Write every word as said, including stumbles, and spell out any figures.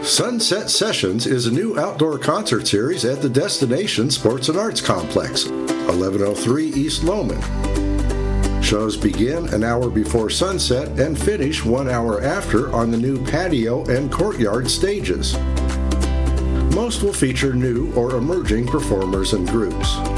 Sunset Sessions is a new outdoor concert series at the Destination Sports and Arts Complex, eleven oh three East Lowman. Shows begin an hour before sunset and finish one hour after on the new patio and courtyard stages. Most will feature new or emerging performers and groups.